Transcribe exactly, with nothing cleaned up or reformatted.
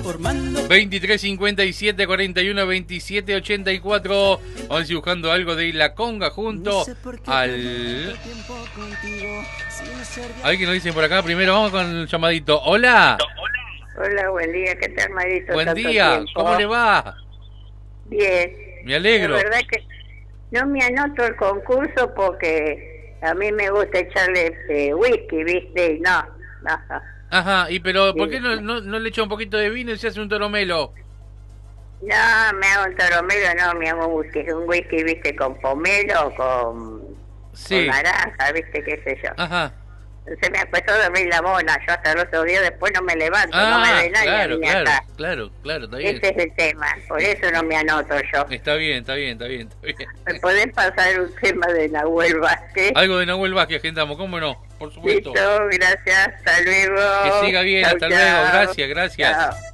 veintitrés cincuenta y siete cuarenta y uno veintisiete ochenta y cuatro. Vamos a ir buscando algo de La Conga junto al... A ver qué nos dicen por acá. Primero vamos con el llamadito. Hola. Hola, buen día. ¿Qué tal, Marito? Buen día. Tiempo. ¿Cómo le va? Bien. Me alegro. La verdad que no me anoto el concurso porque a mí me gusta echarle eh, whisky, ¿viste? No, no. Ajá, y pero ¿por qué no, no, no le echa un poquito de vino y se hace un toromelo? No, me hago un toromelo, no, me hago un whisky, un whisky, viste, con pomelo, con, sí. con naranja, viste, qué sé yo. Ajá. Se me acuestó a dormir la mona, yo hasta el otro día después no me levanto, ah, no me ve nadie claro, ni claro, acá. claro, claro, está bien. Ese es el tema, por eso no me anoto yo. Está bien, está bien, está bien, está bien. ¿Me podés pasar un tema de Nahuel Vázquez? Algo de Nahuel Vázquez, agendamos, ¿cómo no? Por supuesto. Listo, gracias, hasta luego. Que siga bien, chau, hasta chau. luego, gracias, gracias. Chau.